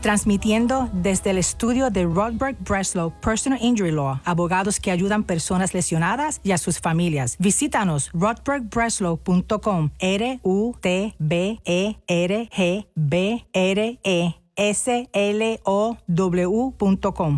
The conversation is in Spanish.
Transmitiendo desde el estudio de Rodberg Breslow Personal Injury Law, abogados que ayudan personas lesionadas y a sus familias. Visítanos rodbergbreslow.com, RUTBERGBRESLOW.com.